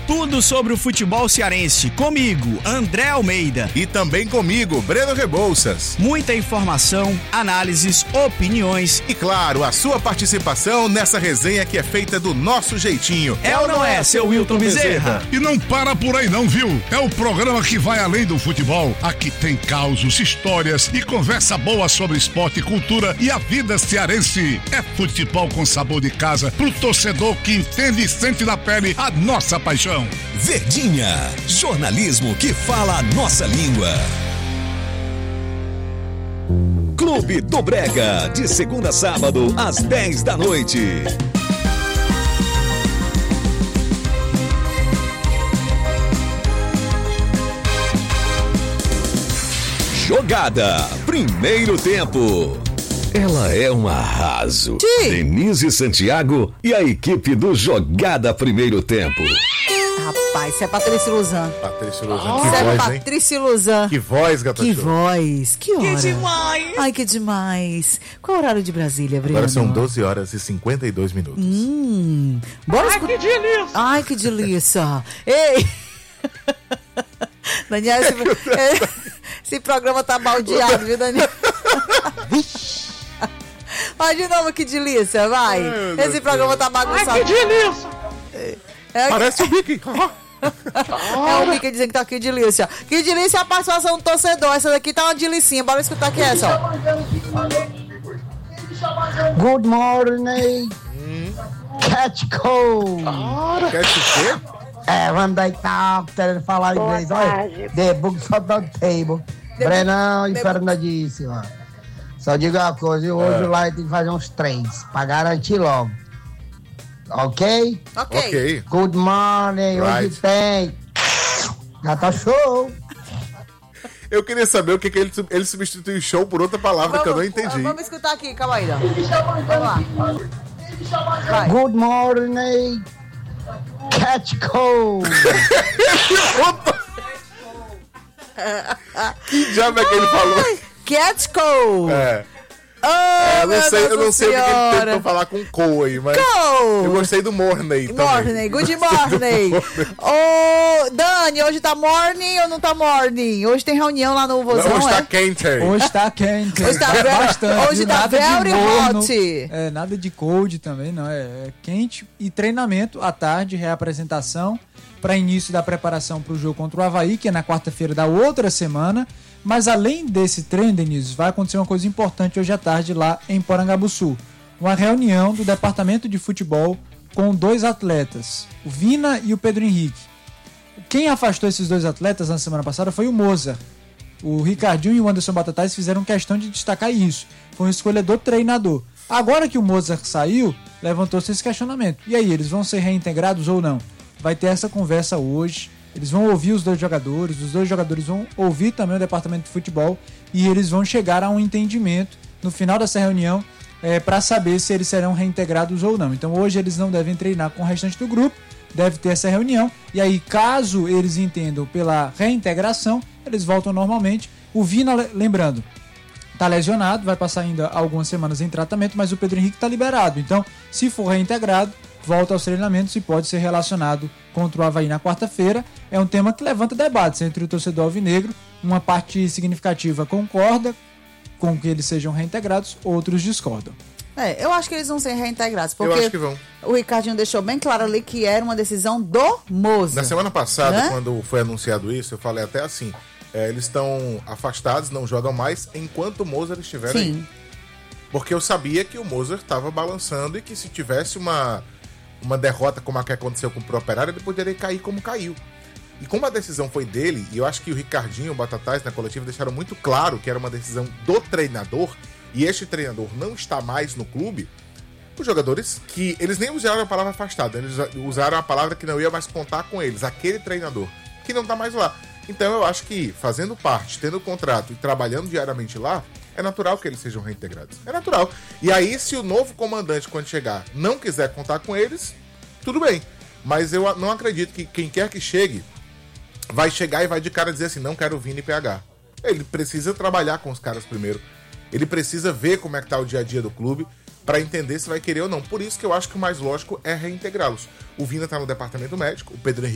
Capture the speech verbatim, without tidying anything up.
Tudo sobre o futebol cearense. Comigo, André Almeida. E também comigo, Breno Rebouças. Muita informação, análises, opiniões. E claro, a sua participação nessa resenha que é feita do nosso jeitinho. É ou não é, seu Wilton Bezerra? E não para por aí não, viu? É o programa que vai além do futebol. Aqui tem causos, histórias e conversa boa sobre esporte, cultura e a vida cearense. É futebol com sabor de casa pro torcedor que entende e sente na pele a nossa paixão. Verdinha, jornalismo que fala a nossa língua. Clube do Brega, de segunda a sábado, às dez da noite. Jogada, primeiro tempo. Ela é um arraso. Sim. Denise Santiago e a equipe do Jogada Primeiro Tempo. Rapaz, isso é Patrícia Luzan. Patrícia Luzan, Isso que é voz, hein? Patrícia Luzan. Que voz, gata Que show. voz, que hora. Que demais! Ai, que demais. Qual é o horário de Brasília, Breno? Agora são doze horas e cinquenta e dois minutos. Hum, bora Ai, que delícia! Ai, que delícia. Ei! Daniel, esse, esse programa tá baldeado, viu, Daniel? Vai de novo, que delícia, vai. Ai, esse programa tá bagunçado. Ai, que delícia! É, Parece o Mickey. é o Mickey dizendo que tá aqui delícia. Que delícia é a participação do torcedor. Essa daqui tá uma delicinha. Bora escutar aqui essa, ó. Good morning. Catch cold. Quer dizer? É, vamos deitar, querendo falar inglês. Olha, the books on the table. Brenão e Fernandíssima. Só digo uma coisa, hoje o Light tem que fazer uns três, pra garantir logo. Ok? Ok. Ok. Good morning, Right. hoje tem. Já tá show. Eu queria saber o que, que ele, ele substituiu show por outra palavra que eu não entendi. Vamos escutar aqui, calma aí. Ó. Vamos lá. Vai. Good morning. Catch cold. Que diabo é que ele falou? Cat Cole. É. Oh, É, eu não meu sei, eu Deus não do sei o que ele Senhora. tentou falar com co aí, mas Cole. eu gostei do morning também. Morning, good morning. Ô, Dani, hoje tá morning ou não tá morning? Hoje tem reunião lá no Vozão, Hoje é? tá quente aí. Hoje tá quente. Hoje tá é very- bastante. hoje tá nada de very morno, hot. É, nada de cold também, não. É, é quente e treinamento à tarde, reapresentação para início da preparação para o jogo contra o Avaí, que é na quarta-feira da outra semana. Mas além desse treino, Denise, vai acontecer uma coisa importante hoje à tarde lá em Porangabuçu. Uma reunião do departamento de futebol com dois atletas, o Vina e o Pedro Henrique. Quem afastou esses dois atletas na semana passada foi o Mozart. O Ricardinho e o Anderson Batatais fizeram questão de destacar isso. Foi uma escolha do treinador. Agora que o Mozart saiu, levantou-se esse questionamento. E aí, eles vão ser reintegrados ou não? Vai ter essa conversa hoje. Eles vão ouvir os dois jogadores, os dois jogadores vão ouvir também o departamento de futebol e eles vão chegar a um entendimento no final dessa reunião é, para saber se eles serão reintegrados ou não. Então hoje eles não devem treinar com o restante do grupo, deve ter essa reunião e aí caso eles entendam pela reintegração, eles voltam normalmente. O Vina, lembrando, está lesionado, vai passar ainda algumas semanas em tratamento, mas o Pedro Henrique está liberado. Então, se for reintegrado, volta aos treinamentos e pode ser relacionado contra o Avaí na quarta-feira. É um tema que levanta debates entre o torcedor alvinegro. Uma parte significativa concorda com que eles sejam reintegrados, outros discordam. É, eu acho que eles vão ser reintegrados, Eu porque acho que vão. o Ricardinho deixou bem claro ali que era uma decisão do Mozart. Na semana passada, Né? quando foi anunciado isso, eu falei até assim, é, eles estão afastados, não jogam mais, enquanto o Mozart estiver Sim. aí. Porque eu sabia que o Mozart estava balançando e que se tivesse uma, uma derrota como a que aconteceu com o Pro Operário, ele poderia cair como caiu. E como a decisão foi dele, e eu acho que o Ricardinho e o Batatais na coletiva deixaram muito claro que era uma decisão do treinador, e este treinador não está mais no clube, os jogadores que... Eles nem usaram a palavra afastado, eles usaram a palavra que não ia mais contar com eles, aquele treinador, que não está mais lá. Então eu acho que, fazendo parte, tendo contrato e trabalhando diariamente lá, é natural que eles sejam reintegrados. É natural. E aí, se o novo comandante, quando chegar, não quiser contar com eles, tudo bem. Mas eu não acredito que quem quer que chegue vai chegar e vai de cara dizer assim, não quero Vini e P H. Ele precisa trabalhar com os caras primeiro. Ele precisa ver como é que tá o dia a dia do clube para entender se vai querer ou não. Por isso que eu acho que o mais lógico é reintegrá-los. O Vina tá no departamento médico, o Pedro Henrique